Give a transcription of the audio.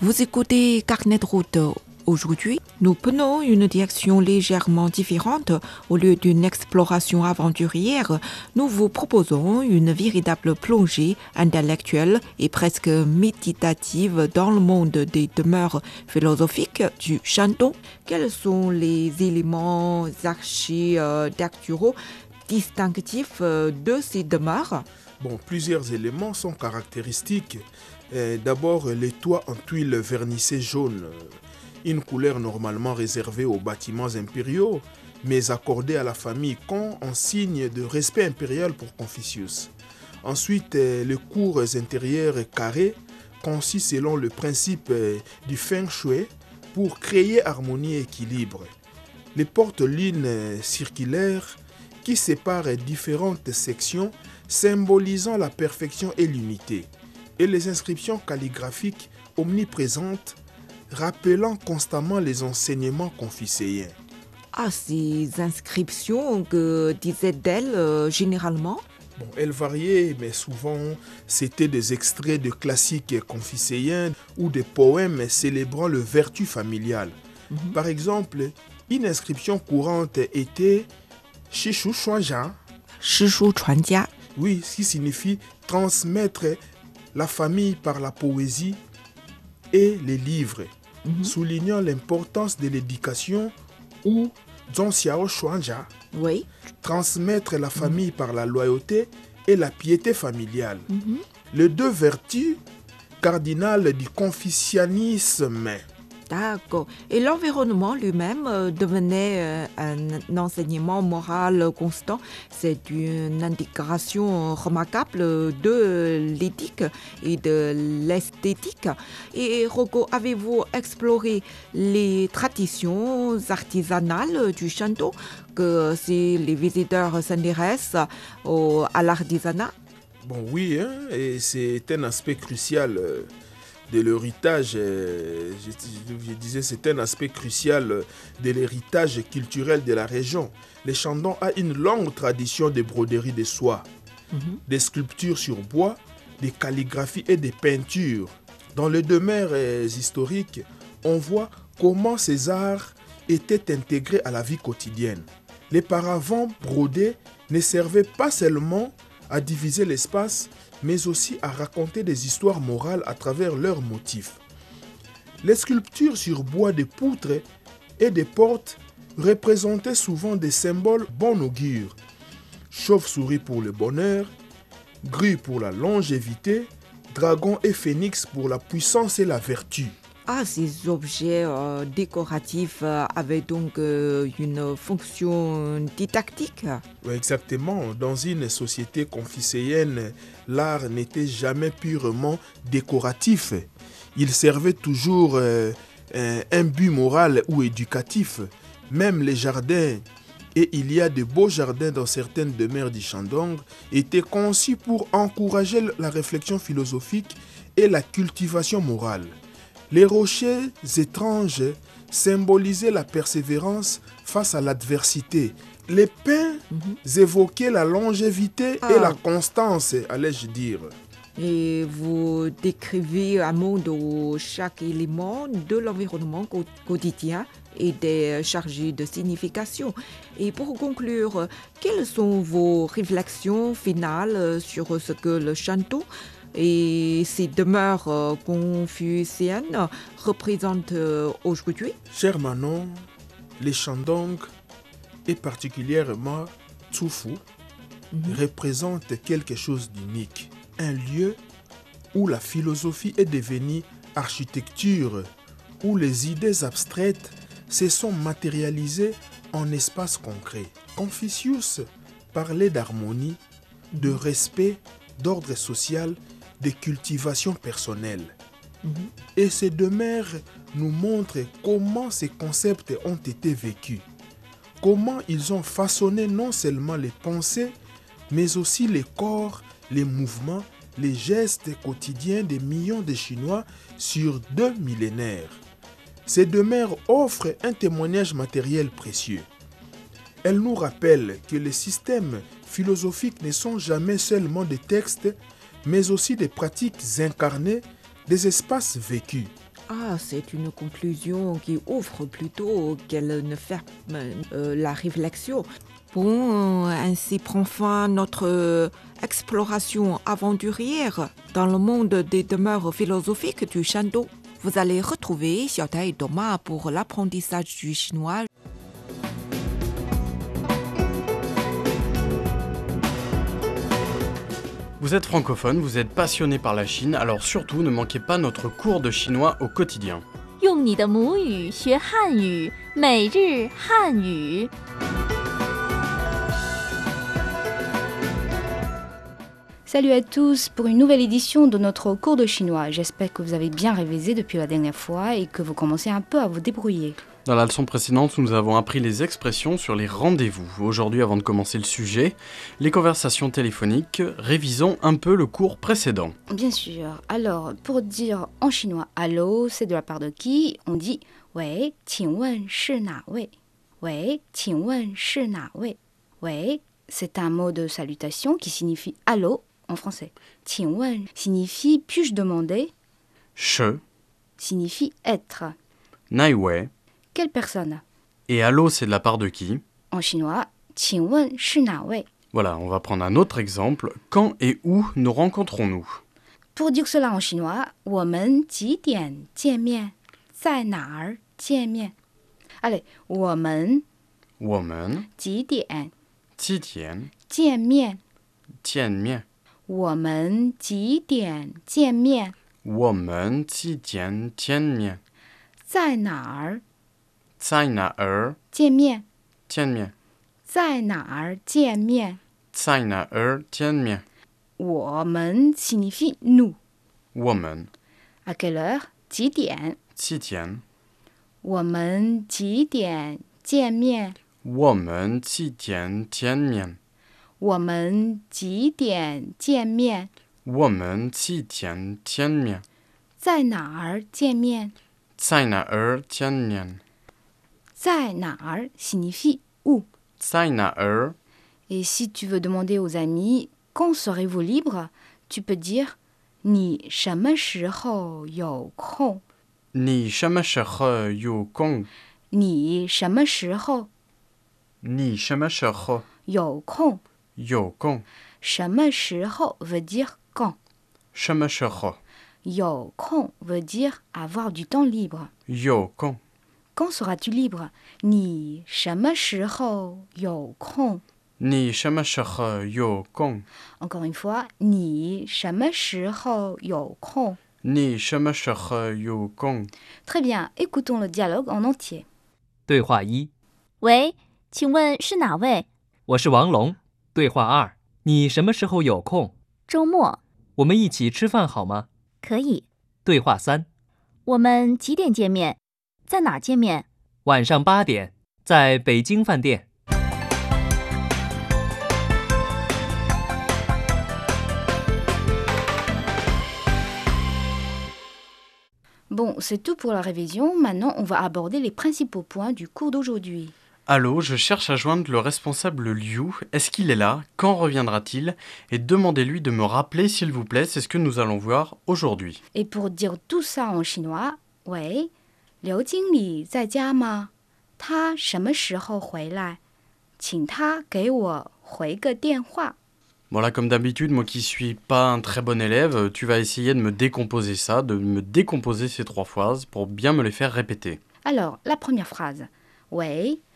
Vous écoutez Carnet de route. Aujourd'hui, nous prenons une direction légèrement différente. Au lieu d'une exploration aventurière, nous vous proposons une véritable plongée intellectuelle et presque méditative dans le monde des demeures philosophiques du Shandong. Quels sont les éléments architecturaux distinctifs de ces demeures? Plusieurs éléments sont caractéristiques. D'abord, les toits en tuiles vernissées jaunes, une couleur normalement réservée aux bâtiments impériaux, mais accordée à la famille Kong en signe de respect impérial pour Confucius. Ensuite, les cours intérieures carrées, conçus selon le principe du Feng Shui pour créer harmonie et équilibre. Les portes-lignes circulaires qui séparent différentes sections symbolisant la perfection et l'unité, et les inscriptions calligraphiques omniprésentes rappelant constamment les enseignements confucéens. Ces inscriptions, que disaient-elles généralement? Elles variaient, mais souvent c'était des extraits de classiques confucéens ou des poèmes célébrant le vertu familiale. Par exemple, une inscription courante était « Shishu Shuanjia ». Oui, ce qui signifie transmettre la famille par la poésie et les livres, soulignant l'importance de l'éducation, ou Zhongxiao Shuanjia, Oui. transmettre la famille par la loyauté et la piété familiale. Les deux vertus cardinales du confucianisme. D'accord. Et l'environnement lui-même devenait un enseignement moral constant. C'est une intégration remarquable de l'éthique et de l'esthétique. Et Rocco, avez-vous exploré les traditions artisanales du Shandong, que si les visiteurs s'intéressent à l'artisanat? Oui, et c'est un aspect crucial de l'héritage, je disais, c'est un aspect crucial de l'héritage culturel de la région. Le Shandong a une longue tradition de broderie de soie, des sculptures sur bois, des calligraphies et des peintures. Dans les demeures historiques, on voit comment ces arts étaient intégrés à la vie quotidienne. Les paravents brodés ne servaient pas seulement à diviser l'espace, mais aussi à raconter des histoires morales à travers leurs motifs. Les sculptures sur bois de poutres et des portes représentaient souvent des symboles bon augure. Chauve-souris pour le bonheur, grue pour la longévité, dragon et phénix pour la puissance et la vertu. Ces objets décoratifs avaient donc une fonction didactique? Oui, exactement. Dans une société confucéenne, l'art n'était jamais purement décoratif. Il servait toujours un but moral ou éducatif. Même les jardins, et il y a de beaux jardins dans certaines demeures du Shandong, étaient conçus pour encourager la réflexion philosophique et la cultivation morale. Les rochers étranges symbolisaient la persévérance face à l'adversité. Les pins évoquaient la longévité et la constance, allais-je dire. Et vous décrivez un monde où chaque élément de l'environnement quotidien est chargé de signification. Et pour conclure, quelles sont vos réflexions finales sur ce que le Shandong et ces demeures confucéennes représentent aujourd'hui? Cher Manon, les Shandong, et particulièrement Tsufu, représentent quelque chose d'unique. Un lieu où la philosophie est devenue architecture, où les idées abstraites se sont matérialisées en espaces concrets. Confucius parlait d'harmonie, de respect, d'ordre social, de cultivation personnelle. Et ces demeures nous montrent comment ces concepts ont été vécus, comment ils ont façonné non seulement les pensées, mais aussi les corps, les mouvements, les gestes quotidiens des millions de Chinois sur 2 millénaires. Ces demeures offrent un témoignage matériel précieux. Elles nous rappellent que les systèmes philosophiques ne sont jamais seulement des textes, mais aussi des pratiques incarnées, des espaces vécus. Ah, c'est une conclusion qui ouvre plutôt qu'elle ne ferme la réflexion. Bon, ainsi prend fin notre exploration aventurière dans le monde des demeures philosophiques du Shandong. Vous allez retrouver Xiaotai et Thomas pour l'apprentissage du chinois. Vous êtes francophone, vous êtes passionné par la Chine, alors surtout ne manquez pas notre cours de chinois au quotidien. 用你的母语学汉语，每日汉语。 Salut à tous pour une nouvelle édition de notre cours de chinois. J'espère que vous avez bien révisé depuis la dernière fois et que vous commencez un peu à vous débrouiller. Dans la leçon précédente, nous avons appris les expressions sur les rendez-vous. Aujourd'hui, avant de commencer le sujet, les conversations téléphoniques, révisons un peu le cours précédent. Bien sûr. Alors, pour dire en chinois « allô », c'est de la part de qui? On dit «喂，请问是哪位？喂，请问是哪位？喂，c'est un mot de salutation qui signifie « allô » en français. « 请问 » signifie « puis-je demander » Che, signifie « être ». naiwei. Quelle personne? Et allô, c'est de la part de qui? En chinois, 请问是哪位? Voilà, on va prendre un autre exemple. Quand et où nous rencontrons-nous? Pour dire cela en chinois, 我们几点见面？在哪儿见面？ Allez, 我们几点几点见面？ 见面？ 我们几点见面？ 我们几点见面？ 在哪儿在哪儿见面？ 见面？ 在哪儿见面？ 在哪儿见面？ 我们 signifie nous. 我们 À quelle heure? 几点？ 几点？ 我们几点见面？ 我们几点见面？ 我们几点见面？ 我们几点见面？ 在哪儿见面？ 在哪儿见面？ 在哪儿 signifie où. 在哪儿？ Et si tu veux demander aux amis quand serez-vous libre, tu peux dire 你什么时候有空？ 你什么时候有空？ 你什么时候你什么时候有空？ 有空？ 什么时候 veut dire quand. 什么时候有空 veut dire avoir du temps libre. 有空？ Quand seras-tu libre? 你什么时候有空？ 你什么时候有空？ Encore une fois, 你什么时候有空？ 你什么时候有空？ Très bien, écoutons le dialogue en entier. 对话一： 喂，请问是哪位？ 我是王龙。对话二：你什么时候有空？ 周末我们一起吃饭好吗？ 可以。 对话三： 我们几点见面？在哪儿见面？ 晚上8点，在北京饭店。 Bon, c'est tout pour la révision. Maintenant, on va aborder les principaux points du cours d'aujourd'hui. Allô, je cherche à joindre le responsable Liu. Est-ce qu'il est là? Quand reviendra-t-il? Et demandez-lui de me rappeler s'il vous plaît, c'est ce que nous allons voir aujourd'hui. Et pour dire tout ça en chinois, 喂，刘经理在家吗？他什么时候回来？请他给我回个电话。 Voilà, comme d'habitude, moi qui suis pas un très bon élève, tu vas essayer de me décomposer ça, de me décomposer ces 3 phrases pour bien me les faire répéter. Alors, la première phrase. 喂，